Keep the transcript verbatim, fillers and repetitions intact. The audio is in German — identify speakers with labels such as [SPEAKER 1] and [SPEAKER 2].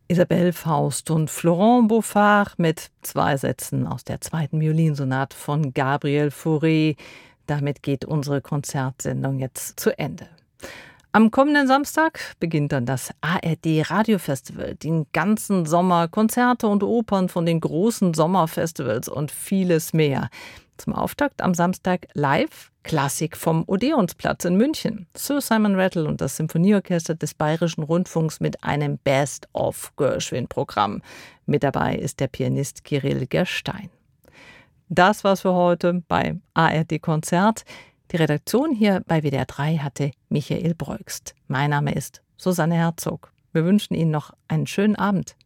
[SPEAKER 1] Isabelle Faust und Florent Beaufard mit zwei Sätzen aus der zweiten Violinsonate von Gabriel Fauré. Damit geht unsere Konzertsendung jetzt zu Ende. Am kommenden Samstag beginnt dann das A R D-Radiofestival. Den ganzen Sommer Konzerte und Opern von den großen Sommerfestivals und vieles mehr. Zum Auftakt am Samstag live Klassik vom Odeonsplatz in München. Sir Simon Rattle und das Symphonieorchester des Bayerischen Rundfunks mit einem Best-of-Gershwin-Programm. Mit dabei ist der Pianist Kirill Gerstein. Das war's für heute bei A R D Konzert. Die Redaktion hier bei W D R drei hatte Michael Breugst. Mein Name ist Susanne Herzog. Wir wünschen Ihnen noch einen schönen Abend.